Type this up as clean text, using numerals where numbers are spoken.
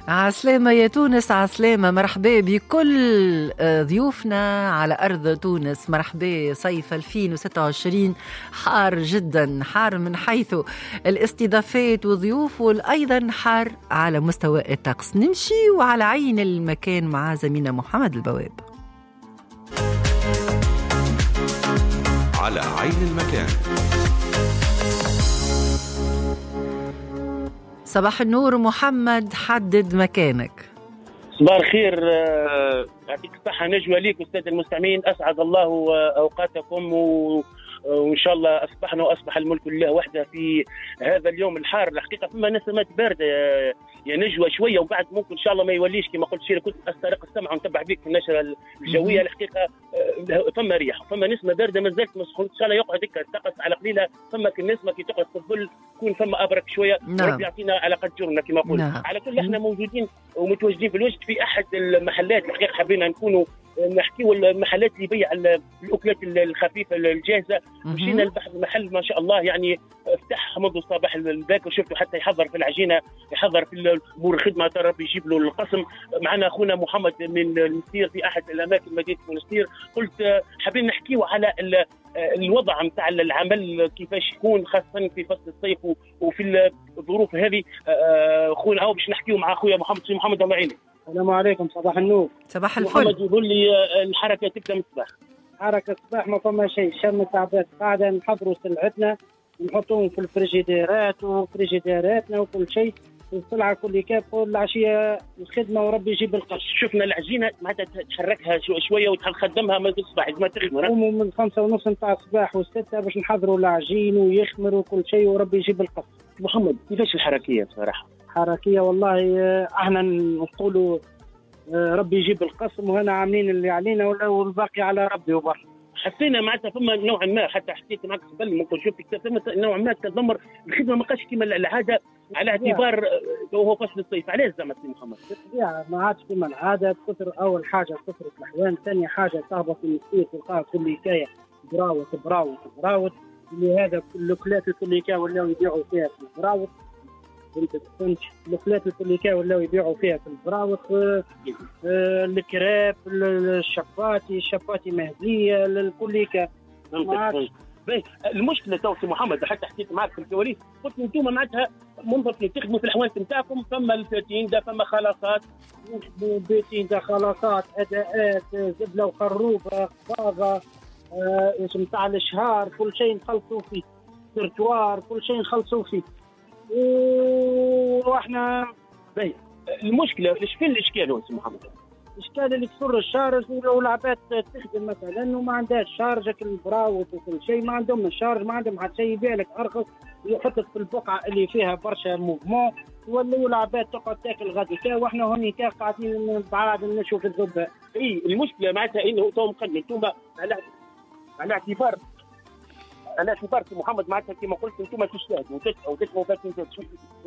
عسلامة يا تونس، عسلامة، مرحبا بكل ضيوفنا على أرض تونس. مرحبا. صيف 2026 حار جدا، حار من حيث الاستضافات والضيوف، وأيضا حار على مستوى الطقس. نمشي وعلى عين المكان مع زميلنا محمد البواب. على عين المكان. صباح النور محمد، حدد مكانك. صباح الخير، يعطيك الصحة نجوى ليك أستاذ المستمعين. أسعد الله أوقاتكم وإن شاء الله أصبحنا وأصبح الملك لله وحده في هذا اليوم الحار. الحقيقة فما نسمات باردة يا نجوى شوية، وبعد ممكن إن شاء الله ما يوليش كما قلت شيء. كنت أسترق السمع ونتبع بك في النشرة الجوية. الحقيقة فما ريح وفما نسمة باردة ما زالت مسخون. إن شاء الله يقعد هكا الطقس على قليلة. فما كالنسمة كي تقعد في الظل تكون فما أبرك شوية. ربي يعطينا على قد جرنا كما قلت. على كل احنا موجودين ومتواجدين في الوجد في أحد المحلات. الحقيقة حبينا نكونوا نحكيوا المحلات اللي يبيع الاكلات الخفيفه الجاهزه. مشينا لبحث المحل ما شاء الله يعني فتح منذ الصباح الباكر، شفته حتى يحضر في العجينه، يحضر في امور الخدمه، ربي يجيب له القسم. معنا اخونا محمد من المنستير في احد الاماكن مدينه المنستير. قلت حابين نحكيوا على الوضع نتاع العمل كيفاش يكون خاصه في فصل الصيف وفي الظروف هذه. اخونا باش نحكيوا مع اخويا محمد الله يعينك. السلام عليكم. صباح النور. صباح الفل. محمد يقول لي الحركه تبدا من الصباح. حركه الصباح ما فما شيء، شم تعبات قاعده نحضروا سلعتنا نحطوهم في الفريجيديرات وفريجيديراتنا وكل شيء. السلعه كل كاف العشيه الخدمه وربي يجيب القش. شفنا العجينه معناتها تحركها شويه وتخدمها من الصباح ما تخدم. نقوموا من 5:30 نتاع الصباح و6 باش نحضروا العجين ويخمر وكل شيء وربي يجيب القش. محمد كيفاش الحركيه بصراحه؟ حركيه والله احنا نقولوا ربي يجيب القسم، وهنا عاملين اللي علينا والباقي على ربي وبر. حسينا معناتها فما نوعا ما، حتى حكيت معك قبل ممكن شفت فما نوعا ما تدمر الخدمه، ما بقاش كما العاده على اعتبار هو فصل الصيف. علاش زعما سي محمد؟ ما عادش كما العاده. كثر اول حاجه كثرت الاحوال، ثاني حاجه تهبط المسير تلقاها كل حكايه براوت اللي هذا الاكلات الكليكا ولاو يبيعوا فيها في البراوت. انت الاكلات الكليكا ولاو يبيعوا فيها في البراوت. الكريب، الشفاتي مهديه للكليكا. المشكله تو سي محمد حتى حكيت معك في الكواليس، قلت انتم معناتها منظر تخدموا في الحوانت نتاعكم، فما الفاتين ده فما خلاصات بيتين ده خلاصات اداءات زبله وخروبه خباغه نتاع الشهار كل شيء نخلصوا فيه، ترتوار كل شيء نخلصوا فيه. واحنا المشكله فين الاشكال هو سي محمد؟ الاشكال اللي كسر الشارج والعباد تخدم مثلا وما عندهاش شارجك البراوت وكل شيء، ما عندهم الشارج، ما عندهم حتى شيء، يبيع لك ارخص يحطك في البقعه اللي فيها برشا موفمون، يولوا العباد تقعد تاكل غاديكا واحنا هونيكا قاعدين بعاد نشوف الذبه. المشكله معناتها انه تو مقدم انتم على اعتبار سي محمد معناتها كما قلت انتم تجتهدوا وتدفعوا